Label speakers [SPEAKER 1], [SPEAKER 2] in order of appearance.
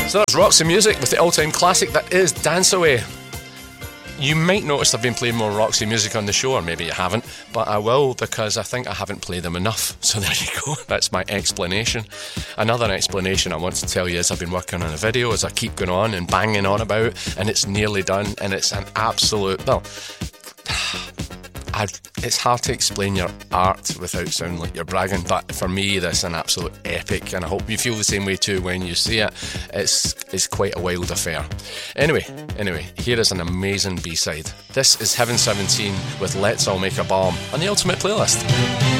[SPEAKER 1] So that's Roxy Music with the all-time classic that is Dance Away. You might notice I've been playing more Roxy Music on the show, or maybe you haven't, but I will, because I think I haven't played them enough. So there you go, that's my explanation. Another explanation I want to tell you is I've been working on a video as I keep going on and banging on about, and it's nearly done, and it's an absolute, well, it's hard to explain your art without sounding like you're bragging, but for me this is an absolute epic, and I hope you feel the same way too when you see it. It's quite a wild affair. Anyway, here is an amazing B-side. This is Heaven 17 with Let's All Make a Bomb on the Ultimate Playlist.